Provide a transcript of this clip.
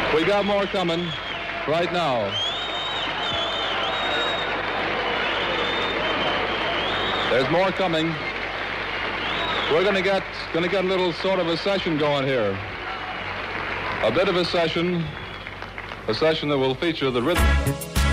We got more coming right now. There's more coming. We're going to get a little sort of a session going here. A bit of a session that will feature the rhythm.